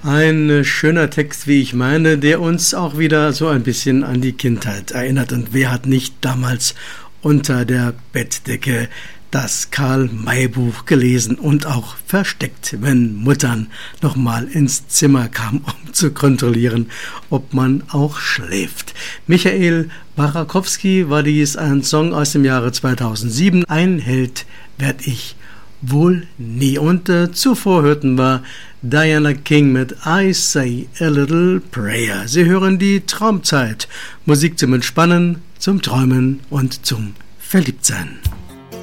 Ein schöner Text, wie ich meine, der uns auch wieder so ein bisschen an die Kindheit erinnert. Und wer hat nicht damals unter der Bettdecke das Karl-May-Buch gelesen und auch versteckt, wenn Muttern nochmal ins Zimmer kamen, um zu kontrollieren, ob man auch schläft. Michael Barakowski war dies, ein Song aus dem Jahre 2007. Ein Held werd ich wohl nie. Und zuvor hörten wir Diana King mit I Say a Little Prayer. Sie hören die Traumzeit. Musik zum Entspannen, zum Träumen und zum Verliebtsein.